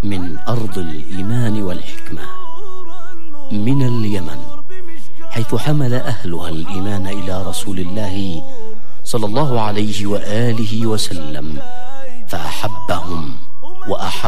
من أرض الإيمان والحكمة، من اليمن، حيث حمل أهلها الإيمان إلى رسول الله صلى الله عليه وآله وسلم، فأحبهم وأحب